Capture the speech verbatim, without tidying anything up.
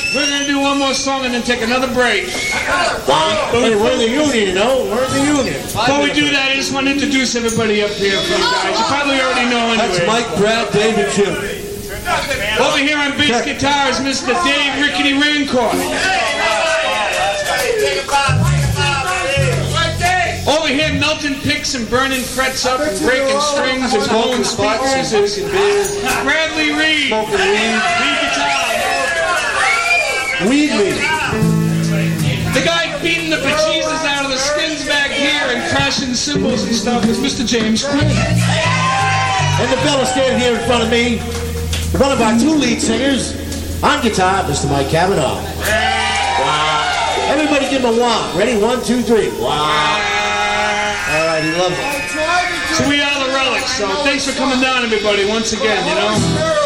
We're going to do one more song and then take another break. Hey, we're in the union, you know? We're in the union. Before we do that, I just want to introduce everybody up here for you guys. You probably already know anyway. That's Mike, Brad, Dave, and Jim. Over here on bass guitar is Mister Dave Rickety Rancourt. Over here melting picks and burning frets up and breaking strings and blowing speakers is Bradley Reed. Smoking weed. Lead guitar. Weed lead. The guy beating the bejesus out of the skins back here and crashing cymbals and stuff is Mister James Quinn. And the fellow standing here in front of me, one of our two lead singers, on guitar, Mister Mike Cavanaugh. Wow. Everybody give him a wow. Ready? One, two, three. Wow. All right, he loves it. So we are the Relics, so thanks for coming down, everybody, once again, you know.